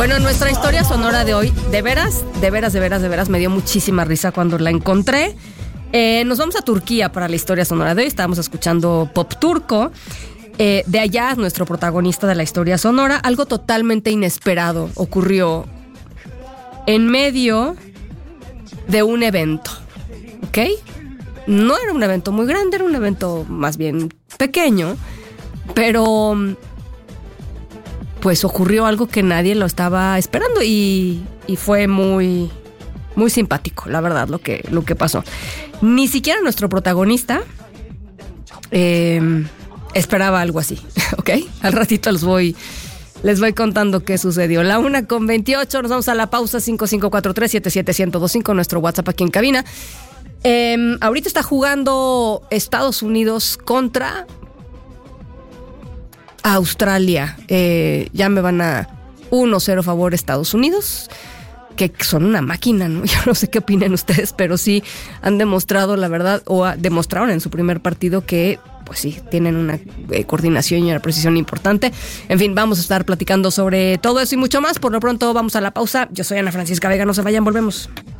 Bueno, nuestra historia sonora de hoy, de veras, me dio muchísima risa cuando la encontré. Nos vamos a Turquía para la historia sonora de hoy. Estábamos escuchando pop turco. De allá, nuestro protagonista de la historia sonora, algo totalmente inesperado ocurrió en medio de un evento, ¿ok? No era un evento muy grande, era un evento más bien pequeño, pero pues ocurrió algo que nadie lo estaba esperando y fue muy, muy simpático, la verdad, lo que pasó. Ni siquiera nuestro protagonista esperaba algo así, ¿ok? Al ratito les voy contando qué sucedió. 1:28, nos vamos a la pausa. 5543-77125, nuestro WhatsApp aquí en cabina. Ahorita está jugando Estados Unidos contra Australia. Ya me van a 1-0 favor Estados Unidos, que son una máquina, ¿no? Yo no sé qué opinan ustedes, pero sí han demostrado, la verdad, demostraron en su primer partido que, pues sí, tienen una coordinación y una precisión importante. En fin, vamos a estar platicando sobre todo eso y mucho más. Por lo pronto, vamos a la pausa. Yo soy Ana Francisca Vega, no se vayan, volvemos.